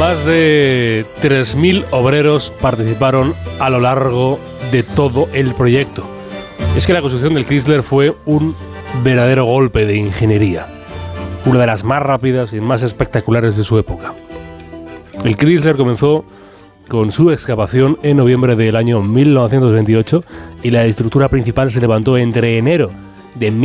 Más de 3.000 obreros participaron a lo largo de todo el proyecto. Es que la construcción del Chrysler fue un verdadero golpe de ingeniería, una de las más rápidas y más espectaculares de su época. El Chrysler comenzó con su excavación en noviembre del año 1928 y la estructura principal se levantó entre enero de